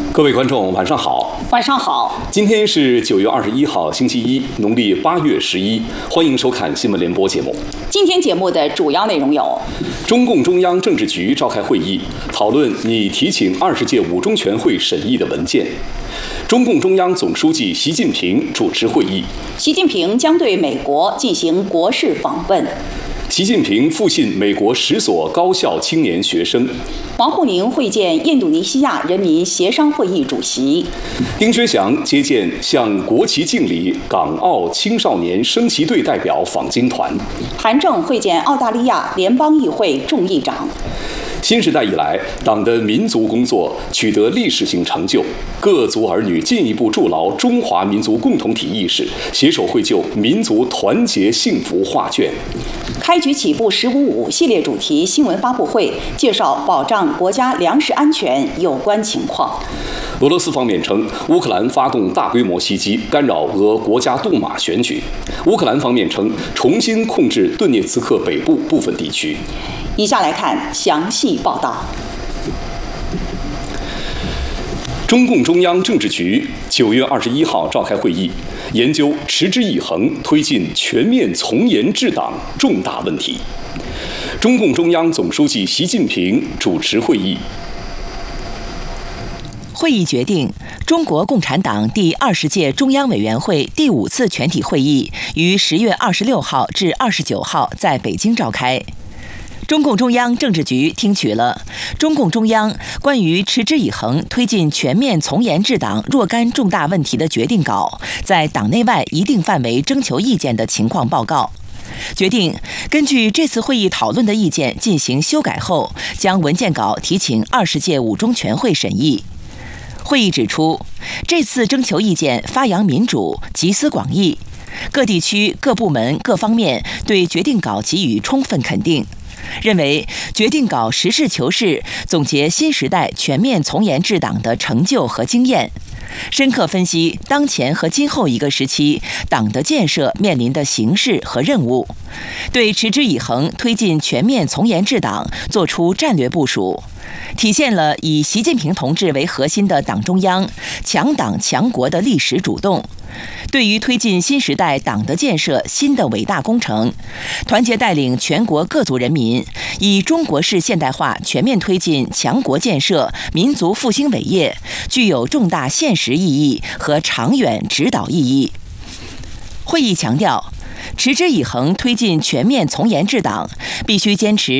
各位观众，晚上好。 晚上好。 今天是9月21号，星期一，农历8月11。欢迎收看新闻联播节目。 今天节目的主要内容有： 中共中央政治局召开会议，讨论拟提请20届五中全会审议的文件。中共中央总书记习近平主持会议。 习近平将对美国进行国事访问。 习近平复信美国10所高校青年学生。 王沪宁会见印度尼西亚人民协商会议主席。 丁薛祥接见向国旗敬礼港澳青少年升旗队代表访京团。 韩正会见澳大利亚联邦议会众议长。 新时代以来，党的民族工作取得历史性成就，各族儿女进一步筑牢中华民族共同体意识，携手绘就民族团结幸福画卷。 开局起步“15.5”系列主题新闻发布会，介绍保障国家粮食安全有关情况。 俄罗斯方面称，乌克兰发动大规模袭击，干扰俄国家杜马选举。乌克兰方面称，重新控制顿涅茨克北部部分地区。 以下来看详细报道。 中共中央政治局9月21号召开会议，研究持之以恒推进全面从严治党重大问题。中共中央总书记习近平主持会议。 会议决定，中国共产党第20届中央委员会第5次全体会议于10月26号至29号在北京召开。中共中央政治局听取了中共中央关于持之以恒推进全面从严治党若干重大问题的决定稿在党内外一定范围征求意见的情况报告，决定根据这次会议讨论的意见进行修改后，将文件稿提请20届五中全会审议。会议指出，这次征求意见发扬民主，集思广益，各地区各部门各方面对决定稿给予充分肯定，认为决定稿实事求是，总结新时代全面从严治党的成就和经验，深刻分析当前和今后一个时期党的建设面临的形势和任务，对持之以恒推进全面从严治党作出战略部署，体现了以习近平同志为核心的党中央强党强国的历史主动，对于推进新时代党的建设新的伟大工程，团结带领全国各族人民以中国式现代化全面推进强国建设、民族复兴伟业，具有重大现实意义和长远指导意义。会议强调，持之以恒推进全面从严治党，必须坚持